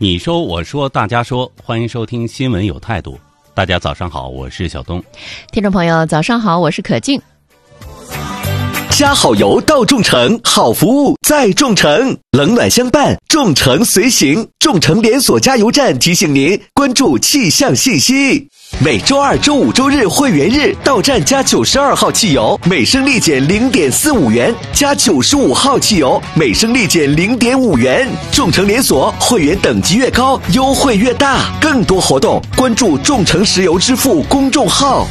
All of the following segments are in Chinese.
你说我说大家说，欢迎收听新闻有态度。大家早上好，我是小东。 听众朋友早上好，我是可静。 加好油到众诚，好服务在众诚，冷暖相伴，众诚随行。众诚连锁加油站提醒您关注气象信息。每周二、周五、周日会员日到站加92号汽油，每升立减 0.45 元；加95号汽油，每升立减 0.5 元。众诚连锁会员等级越高，优惠越大。更多活动关注众诚石油支付公众号。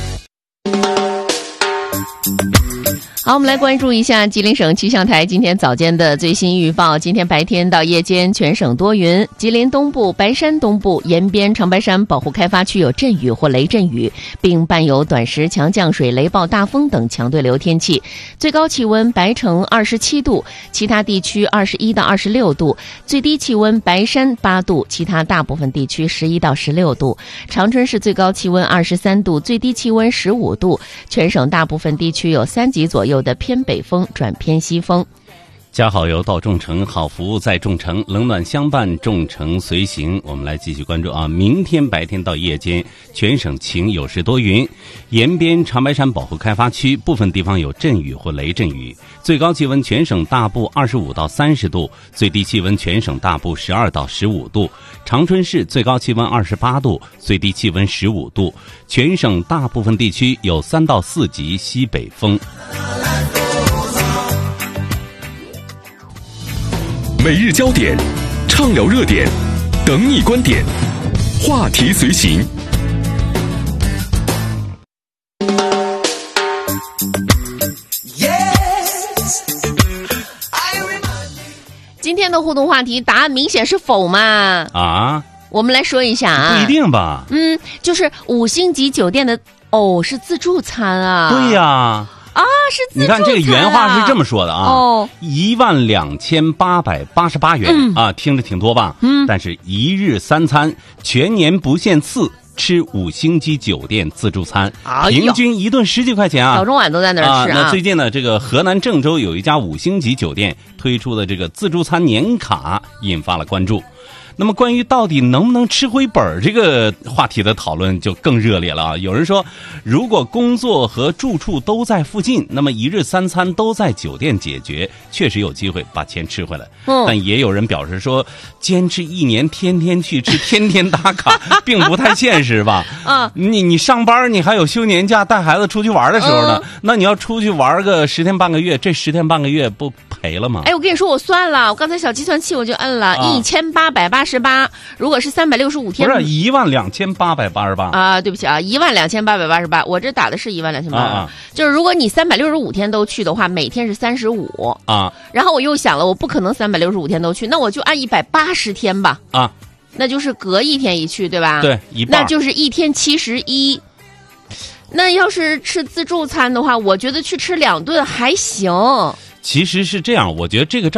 好，我们来关注一下吉林省气象台今天早间的最新预报。今天白天到夜间全省多云，吉林东部、白山东部沿边长白山保护开发区有阵雨或雷阵雨，并伴有短时强降水、雷暴大风等强对流天气。最高气温白城27度，其他地区21到26度；最低气温白山8度，其他大部分地区11到16度。长春市最高气温23度，最低气温15度。全省大部分地区有3级左右的偏北风转偏西风。 加好油到众诚，好服务在众诚，冷暖相伴，众诚随行。我们来继续关注明天白天到夜间全省晴，有时多云，沿边长白山保护开发区部分地方有阵雨或雷阵雨。最高气温全省大部25到30度，最低气温全省大部12到15度。长春市最高气温28度，最低气温15度。全省大部分地区有3到4级西北风。 每日焦点，畅聊热点，等你观点，话题随行。 今天的互动话题答案明显是否嘛？ 我们来说一下啊。 不一定吧？ 就是5星级酒店的是自助餐啊。 对呀。 是自助餐。 你看这个原话是这么说的12888元听着挺多吧？但是一日3餐，全年不限次，吃5星级酒店自助餐，平均一顿10几块钱啊， 早中晚都在那儿吃那最近呢，这个河南郑州有一家5星级酒店推出的这个自助餐年卡引发了关注。那么关于到底能不能吃回本这个话题的讨论就更热烈了啊！有人说，如果工作和住处都在附近，那么一日3餐都在酒店解决，确实有机会把钱吃回来。但也有人表示说，坚持1年天天去吃，天天打卡，并不太现实吧？你上班，你还有休年假带孩子出去玩的时候呢，那你要出去玩个10天半个月，这10天半个月不赔了吗？ 我跟你说，我算了，我刚才小计算器我就摁了1888，如果是365天， 不是12888 对不起12888，我这打的是12888，就是如果你365天都去的话，每天是35然后我又想了，我不可能365天都去，那我就按180天吧那就是隔一天一去，对吧？ 对，一半， 那就是1天71。那要是吃自助餐的话，我觉得去吃2顿还行。 其实是这样，我觉得这个账